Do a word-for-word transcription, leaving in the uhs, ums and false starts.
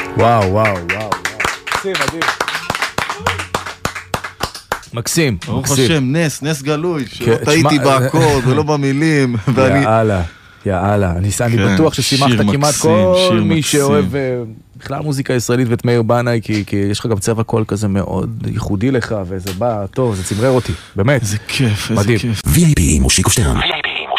וואו, וואו, וואו. מקסים, מדהים. מקסים, ברוך מקסים. השם, נס, נס גלוי, שלא טעיתי באקורד ולא במילים. יאללה, יאללה. אני בטוח ששימחת כמעט כל מי שאוהב בכלל מוזיקה ישראלית ואת מאיר בנאי, כי יש לך גם צבע קול כזה מאוד ייחודי לך, וזה בא טוב, זה צמרר אותי, באמת. איזה כיף, איזה מדהים. כיף. וי איי פי מושיקו שטרן.